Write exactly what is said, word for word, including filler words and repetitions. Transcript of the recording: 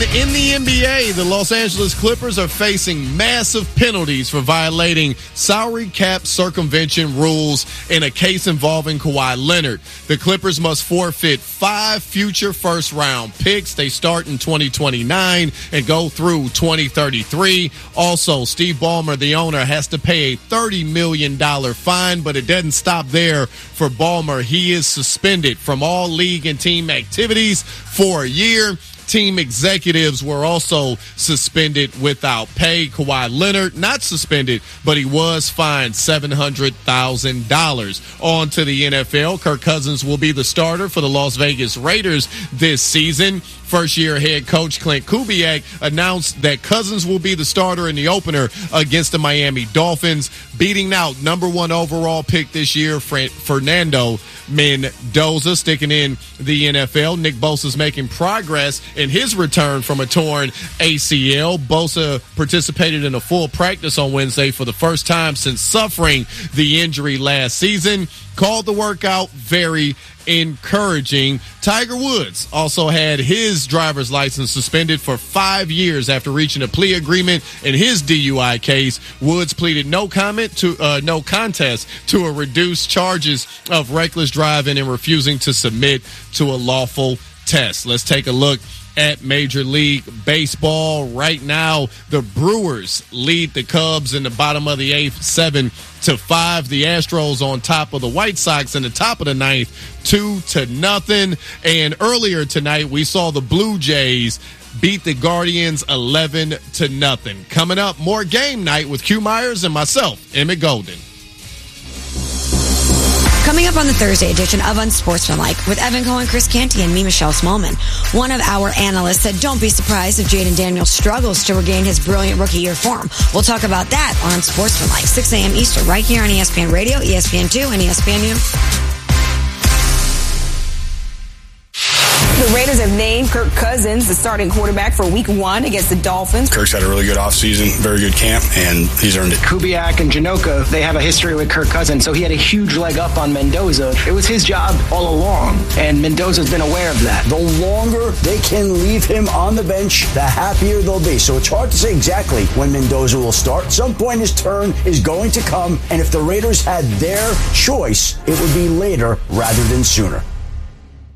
in the N B A, the Los Angeles Clippers are facing massive penalties for violating salary cap circumvention rules in a case involving Kawhi Leonard. The Clippers must forfeit five future first-round picks. They start in twenty twenty-nine and go through twenty thirty-three. Also, Steve Ballmer, the owner, has to pay a thirty million dollars fine, but it doesn't stop there for Ballmer. He is suspended from all league and team activities for a year. Team executives were also suspended without pay. Kawhi Leonard, not suspended, but he was fined seven hundred thousand dollars. On to the N F L. Kirk Cousins will be the starter for the Las Vegas Raiders this season. First-year head coach Clint Kubiak announced that Cousins will be the starter in the opener against the Miami Dolphins, beating out number one overall pick this year, Fernando Mendoza. Sticking in the N F L, Nick Bosa's making progress in his return from a torn A C L. Bosa participated in a full practice on Wednesday for the first time since suffering the injury last season. Called the workout very encouraging. Tiger Woods also had his driver's license suspended for five years after reaching a plea agreement in his D U I case. Woods pleaded no comment to uh, no contest to a reduced charges of reckless driving and refusing to submit to a lawful test. Let's take a look at Major League Baseball. Right now, the Brewers lead the Cubs in the bottom of the eighth, seven to five. The Astros on top of the White Sox in the top of the ninth, two to nothing. And earlier tonight, we saw the Blue Jays beat the Guardians eleven to nothing. Coming up, more game night with Q Myers and myself, Emmett Golden. Coming up on the Thursday edition of Unsportsmanlike with Evan Cohen, Chris Canty, and me, Michelle Smallman. One of our analysts said, don't be surprised if Jaden Daniels struggles to regain his brilliant rookie year form. We'll talk about that on Unsportsmanlike, six a.m. Eastern, right here on E S P N Radio, E S P N two, and E S P N U. The Raiders have named Kirk Cousins the starting quarterback for week one against the Dolphins. Kirk's had a really good offseason, very good camp, and he's earned it. Kubiak and Janoka, they have a history with Kirk Cousins, so he had a huge leg up on Mendoza. It was his job all along, and Mendoza's been aware of that. The longer they can leave him on the bench, the happier they'll be. So it's hard to say exactly when Mendoza will start. Some point his turn is going to come, and if the Raiders had their choice, it would be later rather than sooner.